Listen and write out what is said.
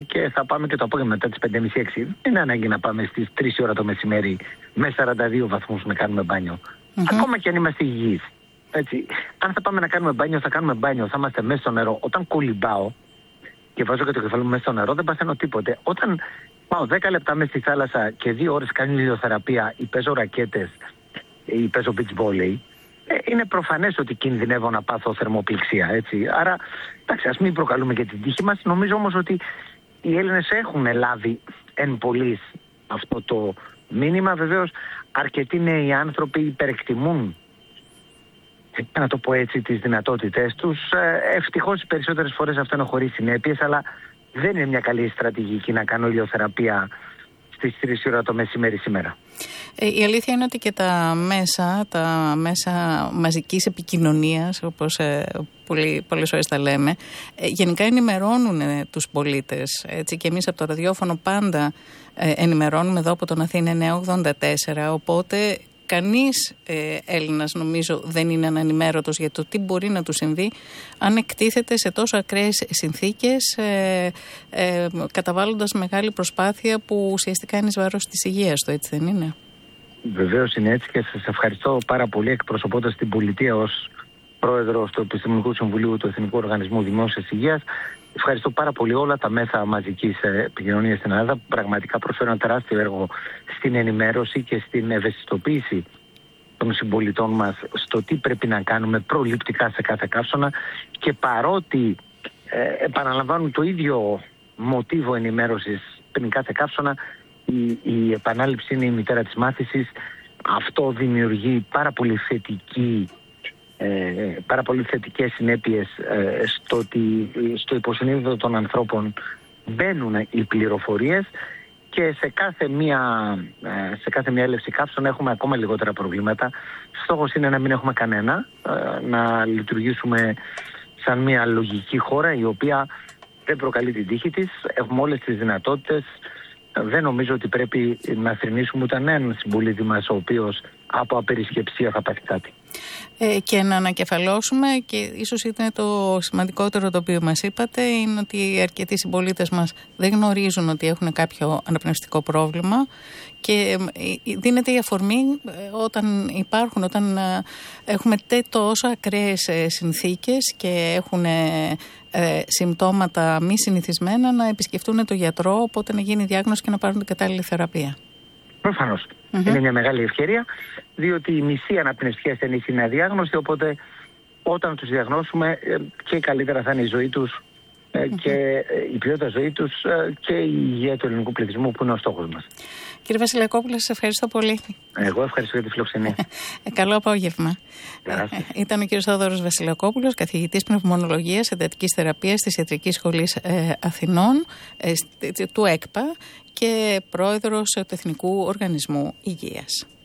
και θα πάμε και το απόγευμα μετά τις 5.30-6. Δεν είναι ανάγκη να πάμε στις 3 ώρα το μεσημέρι με 42 βαθμούς να κάνουμε μπάνιο. Ακόμα και αν είμαστε υγιείς. Έτσι, αν θα πάμε να κάνουμε μπάνιο, θα κάνουμε μπάνιο, θα είμαστε μέσα στο νερό. Όταν κολυμπάω και βάζω και το κεφάλι μου μέσα στο νερό, δεν παθαίνω τίποτε. Όταν πάω 10 λεπτά μέσα στη θάλασσα και 2 ώρες κάνω ηλιοθεραπεία ή παίζω ρακέτες ή παίζω beach volley, είναι προφανές ότι κινδυνεύω να πάθω θερμοπληξία. Έτσι. Άρα, εντάξει, ας μην προκαλούμε και την τύχη μας. Νομίζω όμως ότι οι Έλληνες έχουν λάβει εν πολλοίς αυτό το μήνυμα. Βεβαίως, αρκετοί νέοι άνθρωποι υπερεκτιμούν, να το πω έτσι, τις δυνατότητές τους. Ευτυχώς οι περισσότερες φορές αυτό είναι χωρίς συνέπειες, αλλά δεν είναι μια καλή στρατηγική να κάνω ηλιοθεραπεία στις 3 ώρα το μεσημέρι σήμερα. Η αλήθεια είναι ότι και τα μέσα μαζικής επικοινωνίας, όπως πολλές φορές τα λέμε, γενικά ενημερώνουν τους πολίτες. Έτσι, και εμείς από το ραδιόφωνο πάντα ενημερώνουμε εδώ από τον Αθήνα 984, οπότε κανείς Έλληνας νομίζω δεν είναι ανενημέρωτος για το τι μπορεί να του συμβεί αν εκτίθεται σε τόσο ακραίες συνθήκες, καταβάλλοντας μεγάλη προσπάθεια που ουσιαστικά είναι εις βάρος της υγείας του, έτσι δεν είναι? Βεβαίως είναι έτσι και σας ευχαριστώ πάρα πολύ, εκπροσωπώντας την πολιτεία ως πρόεδρος του Επιστημονικού Συμβουλίου του Εθνικού Οργανισμού Δημόσιας Υγείας. Ευχαριστώ πάρα πολύ όλα τα μέσα μαζικής επικοινωνίας στην Ελλάδα που πραγματικά προσφέρουν ένα τεράστιο έργο στην ενημέρωση και στην ευαισθητοποίηση των συμπολιτών μας στο τι πρέπει να κάνουμε προληπτικά σε κάθε καύσωνα, και παρότι επαναλαμβάνουν το ίδιο μοτίβο ενημέρωσης πριν κάθε καύσωνα, η επανάληψη είναι η μητέρα της μάθησης. Αυτό δημιουργεί πάρα πολύ θετικές συνέπειες στο υποσυνείδητο των ανθρώπων μπαίνουν οι πληροφορίες, και σε κάθε μια έλευση καύσων έχουμε ακόμα λιγότερα προβλήματα. Στόχος είναι να μην έχουμε κανένα, να λειτουργήσουμε σαν μια λογική χώρα η οποία δεν προκαλεί την τύχη της. Έχουμε όλες τις δυνατότητες. Δεν νομίζω ότι πρέπει να θρηνήσουμε ούτε έναν συμπολίτη μας ο οποίος από απερισκεψία θα πάθει κάτι. Και να ανακεφαλώσουμε, και ίσως είναι το σημαντικότερο το οποίο μας είπατε, είναι ότι αρκετοί συμπολίτες μας δεν γνωρίζουν ότι έχουν κάποιο αναπνευστικό πρόβλημα, και δίνεται η αφορμή όταν έχουμε τόσο ακραίες συνθήκες και έχουν συμπτώματα μη συνηθισμένα να επισκεφτούν το γιατρό, οπότε να γίνει διάγνωση και να πάρουν την κατάλληλη θεραπεία. Προφανώς. Είναι μια μεγάλη ευκαιρία, διότι η μισή αναπνευστική ασθενής είναι αδιάγνωστη, οπότε όταν τους διαγνώσουμε και καλύτερα θα είναι η ζωή τους και η ποιότητα ζωή τους και η υγεία του ελληνικού πληθυσμού, που είναι ο στόχος μας. Κύριε Βασιλακόπουλο, σας ευχαριστώ πολύ. Εγώ ευχαριστώ για τη φιλοξενία. Καλό απόγευμα. Ήταν ο κύριος Θόδωρος Βασιλακόπουλος, καθηγητής πνευμονολογίας εντατικής θεραπείας της Ιατρικής Σχολής Αθηνών, του ΕΚΠΑ, και πρόεδρος του Εθνικού Οργανισμού Υγείας.